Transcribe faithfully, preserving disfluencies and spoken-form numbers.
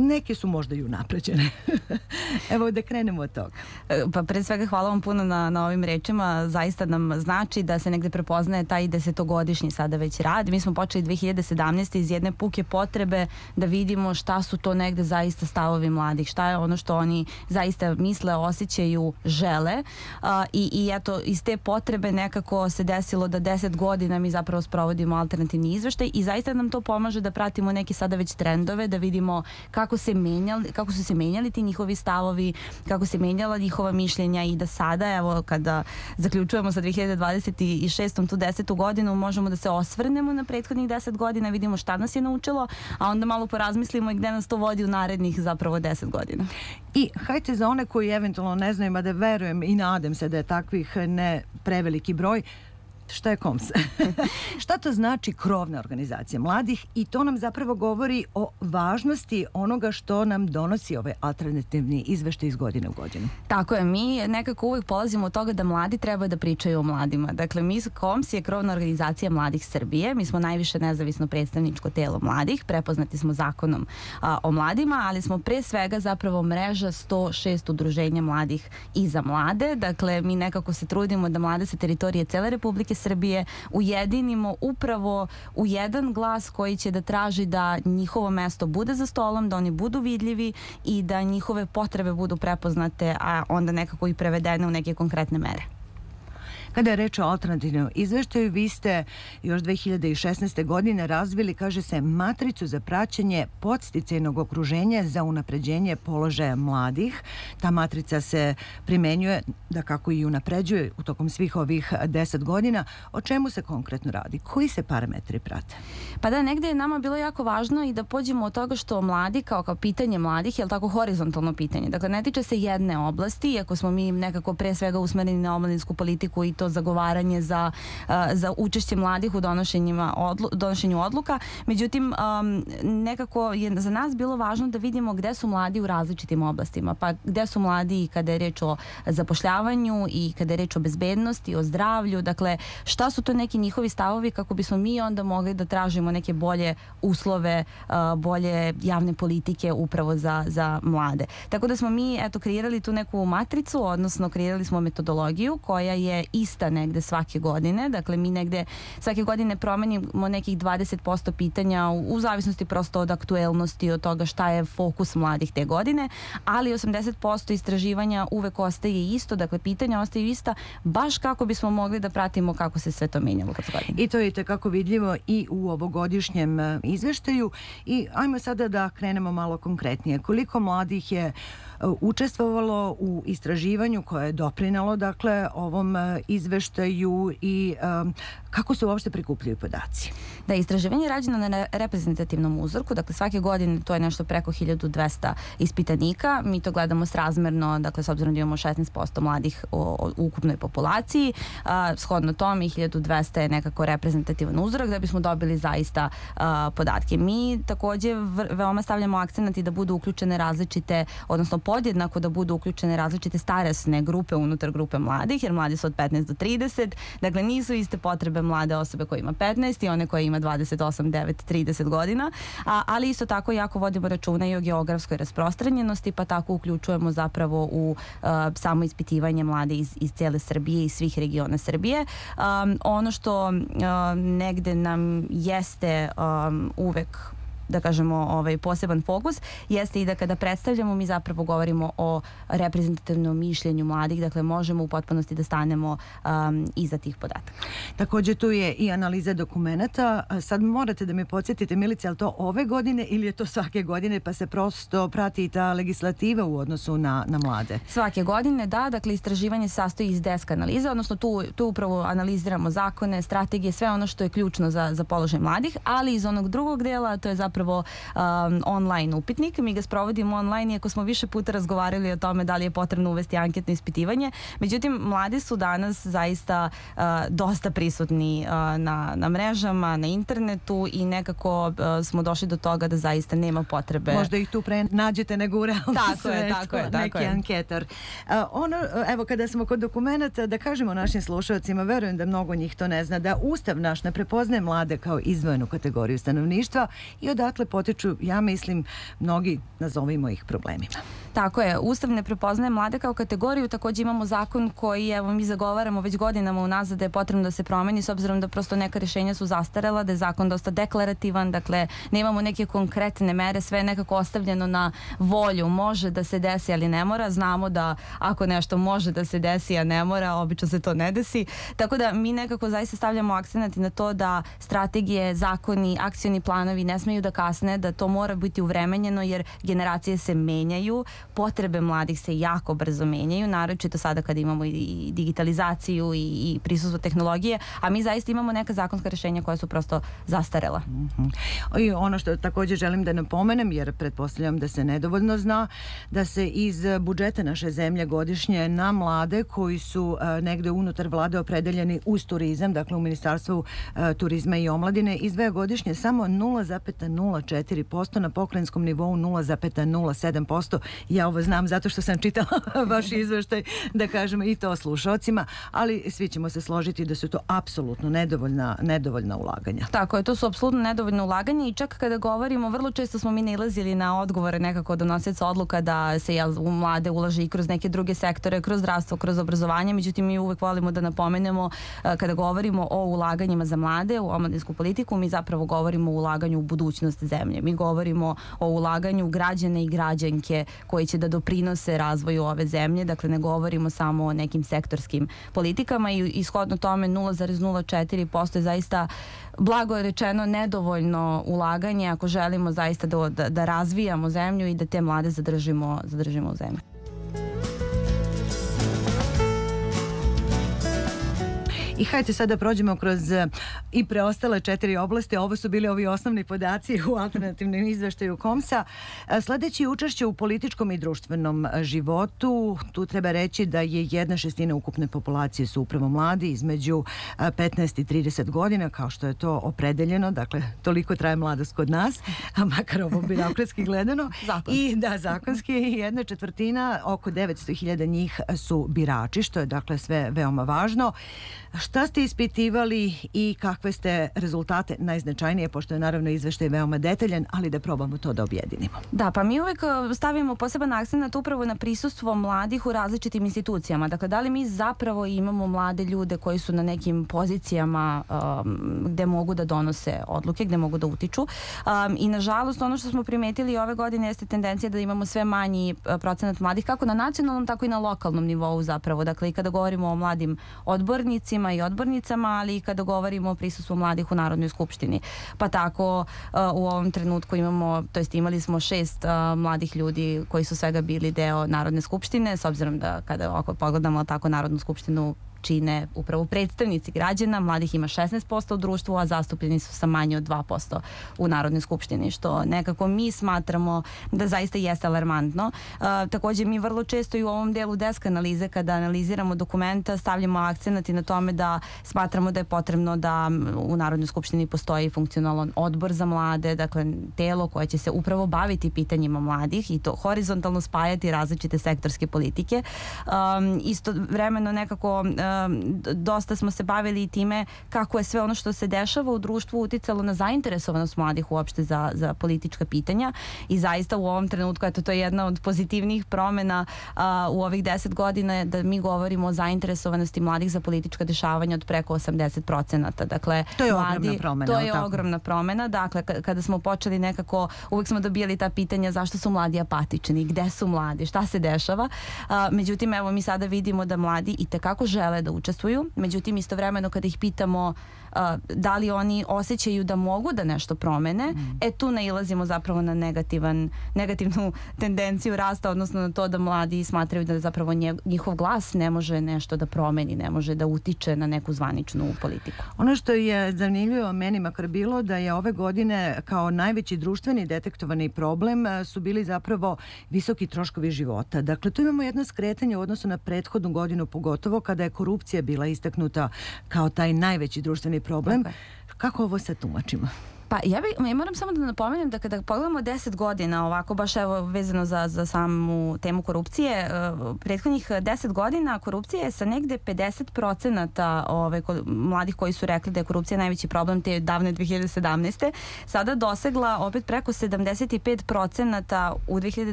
neke su možda i unapređene. Evo da krenemo od toga. Pa pre svega hvala vam puno na, na ovim rečima. Zaista nam znači da se negde prepoznaje taj desetogodišnji sada već rad. Mi smo počeli dve hiljade sedamnaeste. iz jedne puke potrebe da vidimo šta su to negde zaista stavovi mladih, šta je ono što oni zaista misle, osjećaju, žele. Uh, i, i eto, iz te potrebe nekako se desilo da deset godina mi zapravo sprovodimo alternativni izveštaj i zaista nam to pomaže da pratimo neke sada već trendove, da vidimo kako se menjali, kako su se menjali ti njihovi stavovi, kako se menjala njihova mišljenja i da sada, evo, kada zaključujemo sa dve hiljade dvadeset šestom tu desetu godinu, možemo da se osvrnemo na prethodnih deset godina, vidimo šta nas je naučilo, a onda malo porazmislimo i gde nas to vodi u narednih zapravo deset godina. I hajte za one koji eventualno ne znaju, mada verujem i nadam se da je takvih ne preveliki broj, šta je K O M S? Šta to znači krovna organizacija mladih? I to nam zapravo govori o važnosti onoga što nam donosi ovaj alternativni izveštaj iz godine u godinu. Tako je, mi nekako uvijek polazimo od toga da mladi treba da pričaju o mladima. Dakle, mi K O M S je krovna organizacija mladih Srbije. Mi smo najviše nezavisno predstavničko telo mladih. Prepoznati smo zakonom a, o mladima, ali smo pre svega zapravo mreža sto šest udruženja mladih i za mlade. Dakle, mi nekako se trudimo da mlade sa teritorije cele Republike Srbije ujedinimo upravo u jedan glas koji će da traži da njihovo mesto bude za stolom, da oni budu vidljivi i da njihove potrebe budu prepoznate, a onda nekako i prevedene u neke konkretne mere. Kada je reč o alternativnom izveštaju, vi ste još dve hiljade šesnaeste. godine razvili, kaže se, matricu za praćenje podsticajnog okruženja za unapređenje položaja mladih. Ta matrica se primenjuje, da kako i unapređuje u tokom svih ovih deset godina. O čemu se konkretno radi? Koji se parametri prate? Pa da, negde je nama bilo jako važno i da pođemo od toga što mladi, kao kao pitanje mladih, je li tako horizontalno pitanje? Dakle, ne tiče se jedne oblasti, iako smo mi nekako pre svega usmereni na omladinsku politiku i to zagovaranje za, uh, za učešće mladih u odlu, donošenju odluka. Međutim, um, nekako je za nas bilo važno da vidimo gde su mladi u različitim oblastima. Pa gde su mladi kada je reč o zapošljavanju i kada je reč o bezbednosti, o zdravlju. Dakle, šta su to neki njihovi stavovi kako bismo mi onda mogli da tražimo neke bolje uslove, uh, bolje javne politike upravo za, za mlade. Tako da smo mi, eto, kreirali tu neku matricu, odnosno kreirali smo metodologiju koja je ista negde svake godine. Dakle, mi negde svake godine promenimo nekih dvadeset posto pitanja u, u zavisnosti prosto od aktuelnosti, od toga šta je fokus mladih te godine, ali osamdeset posto istraživanja uvek ostaje isto, dakle, pitanja ostaju ista, baš kako bismo mogli da pratimo kako se sve to menjalo kroz godine. I to je tekako vidljivo i u ovogodišnjem izveštaju. I ajmo sada da krenemo malo konkretnije. Koliko mladih je učestvovalo u istraživanju koje je doprinalo, dakle, ovom izveštaju i um, kako se uopšte prikupljaju podaci? Da, istraživanje je rađeno na reprezentativnom uzorku, dakle svake godine to je nešto preko hiljadu dvesta ispitanika. Mi to gledamo srazmerno, dakle s obzirom da imamo šesnaest posto mladih u, u ukupnoj populaciji. A, shodno tome hiljadu dvesta je nekako reprezentativan uzorak da bismo dobili zaista a, podatke. Mi takođe veoma stavljamo akcenat i da budu uključene različite, odnosno podjednako da budu uključene različite starosne grupe unutar grupe mladih, jer mladi su od petnaest do trideset, dakle nisu iste potrebe mlade osobe koja ima petnaest i one koje ima dvadeset osam, devet, trideset godina, a, ali isto tako jako vodimo računa i o geografskoj rasprostranjenosti, pa tako uključujemo zapravo u uh, samo ispitivanje mlade iz, iz cele Srbije i svih regiona Srbije. Um, ono što uh, negde nam jeste um, uvek da kažemo ovaj poseban fokus jeste i da kada predstavljamo mi zapravo govorimo o reprezentativnom mišljenju mladih, dakle možemo u potpunosti da stanemo um, iza tih podataka. Takođe tu je i analiza dokumenata. Sad morate da me podsjetite, Milice, je li to ove godine ili je to svake godine, pa se prosto prati ta legislativa u odnosu na, na mlade? Svake godine, da, dakle istraživanje se sastoji iz desk analize, odnosno tu, tu upravo analiziramo zakone, strategije, sve ono što je ključno za, za položaj mladih, ali iz onog drugog dela, to je zapravo zapravo um, online upitnik. Mi ga sprovodimo online, iako smo više puta razgovarali o tome da li je potrebno uvesti anketno ispitivanje. Međutim, mladi su danas zaista uh, dosta prisutni uh, na, na mrežama, na internetu i nekako uh, smo došli do toga da zaista nema potrebe. Možda ih tu pre nađete nego u realnom tako svetu, je, tako je, tako neki je. anketar. Uh, ono, evo, kada smo kod dokumenta, da kažemo našim slušalcima, verujem da mnogo njih to ne zna, da Ustav naš ne prepoznaje mlade kao izdvojenu kategoriju stanovništva i odavde odatle potiču, ja mislim, mnogi, nazovimo ih, problemima. Tako je, Ustav ne prepoznaje mlade kao kategoriju, takođe imamo zakon koji, evo, mi zagovaramo već godinama unazad da je potrebno da se promeni, s obzirom da prosto neka rješenja su zastarela, da je zakon dosta deklarativan, dakle nemamo neke konkretne mere, sve je nekako ostavljeno na volju, može da se desi, ali ne mora, znamo da ako nešto može da se desi, a ne mora, obično se to ne desi, tako da mi nekako zaista stavljamo akcenat na to da strategije, zakoni, akcioni planovi ne smeju da kasne, da to mora biti uvremenjeno, jer generacije se menjaju, potrebe mladih se jako brzo menjaju, naročito sada kada imamo i digitalizaciju i, i prisustvo tehnologije, a mi zaista imamo neka zakonska rješenja koja su prosto zastarela. Mm-hmm. I ono što također želim da napomenem, jer pretpostavljam da se nedovoljno zna, da se iz budžeta naše zemlje godišnje na mlade koji su a, negde unutar vlade opredeljeni uz turizam, dakle u Ministarstvu a, turizma i omladine, izdvaja godišnje samo nula zarez nula četiri posto, na pokrajinskom nivou nula zarez nula sedam posto. Ja ovo znam zato što sam čitala vaš izveštaj, da kažemo i to slušalcima, ali svi ćemo se složiti da su to apsolutno nedovoljna, nedovoljna ulaganja. Tako je, to su apsolutno nedovoljna ulaganja i čak kada govorimo, vrlo često smo mi nailazili na odgovore nekako donosioca odluka da se jel, u mlade ulaže i kroz neke druge sektore, kroz zdravstvo, kroz obrazovanje, međutim mi uvek volimo da napomenemo kada govorimo o ulaganjima za mlade, u omladinsku politiku, mi zapravo govorimo o ulaganju u budućnost zemlje. Mi govorimo o ulaganju građane i građanke koji će da doprinose razvoju ove zemlje, dakle ne govorimo samo o nekim sektorskim politikama i ishodno tome nula zarez nula četiri posto je zaista, blago je rečeno, nedovoljno ulaganje ako želimo zaista da, da, da razvijamo zemlju i da te mlade zadržimo, zadržimo u zemlji. I hajde sad da prođemo kroz i preostale četiri oblasti. Ovo su bili ovi osnovni podaci u alternativnom izveštaju Komsa. Sledeći učešće u političkom i društvenom životu, tu treba reći da je jedna šestina ukupne populacije su upravo mladi između petnaest i trideset godina, kao što je to opredeljeno, dakle toliko traje mladost kod nas, a makar ovo birokratski gledano. Zakonski. I da, zakonski, jedna četvrtina, oko devetsto hiljada njih su birači, što je dakle sve veoma važno. Šta ste ispitivali i kakve ste rezultate, najznačajnije, pošto je naravno izveštaj veoma detaljan, ali da probamo to da objedinimo. Da, pa mi uvek stavimo poseban akcent upravo na prisustvo mladih u različitim institucijama. Dakle, da li mi zapravo imamo mlade ljude koji su na nekim pozicijama um, gde mogu da donose odluke, gde mogu da utiču. Um, I nažalost, ono što smo primetili ove godine jeste tendencija da imamo sve manji procenat mladih, kako na nacionalnom, tako i na lokalnom nivou zapravo. Dakle, i kada govorimo o mladim odbornicima i odbornicama, ali i kada govorimo o prisustvu mladih u Narodnoj skupštini. Pa tako uh, u ovom trenutku imamo, to jest imali smo šest uh, mladih ljudi koji su svega bili deo Narodne skupštine, s obzirom da kada ako pogledamo tako Narodnu skupštinu čine upravo predstavnici građana, mladih ima šesnaest posto u društvu, a zastupljeni su sa manje od dva posto u Narodnoj skupštini, što nekako mi smatramo da zaista jeste alarmantno. Uh, također mi vrlo često i u ovom delu desk analize, kada analiziramo dokumenta, stavljamo akcenat i na tome da smatramo da je potrebno da u Narodnoj skupštini postoji funkcionalan odbor za mlade, dakle telo koje će se upravo baviti pitanjima mladih i to horizontalno spajati različite sektorske politike. Um, isto vremeno nekako uh, dosta smo se bavili i time kako je sve ono što se dešava u društvu uticalo na zainteresovanost mladih uopšte za, za politička pitanja i zaista u ovom trenutku, eto, to je jedna od pozitivnijih promena a, u ovih deset godina da mi govorimo o zainteresovanosti mladih za politička dešavanja od preko osamdeset procenata. Dakle, to je mladi, ogromna promena. To je tako? ogromna promena. Dakle, kada smo počeli nekako, uvijek smo dobijali ta pitanja zašto su mladi apatični, gde su mladi, šta se dešava. A, međutim, evo mi sada vidimo da mladi i tekako žele da učestvuju, međutim istovremeno kada ih pitamo uh, da li oni osjećaju da mogu da nešto promene, mm. e tu nailazimo zapravo na negativan, negativnu tendenciju rasta, odnosno na to da mladi smatraju da zapravo njihov glas ne može nešto da promeni, ne može da utiče na neku zvaničnu politiku. Ono što je zanimljivo meni makar bilo da je ove godine kao najveći društveni detektovani problem su bili zapravo visoki troškovi života. Dakle, tu imamo jedno skretanje u odnosu na prethodnu godinu, pogotovo kada je korupcija bila istaknuta kao taj najveći društveni problem. Kako ovo sad tumačimo? Pa ja, bi, ja moram samo da napomenem da kada pogledamo deset godina ovako baš evo vezano za, za samu temu korupcije, uh, prethodnih deset godina korupcija je sa negde pedeset procenata ove, mladih koji su rekli da je korupcija najveći problem te davne dve hiljade sedamnaeste. sada dosegla opet preko sedamdeset pet procenata u dve hiljade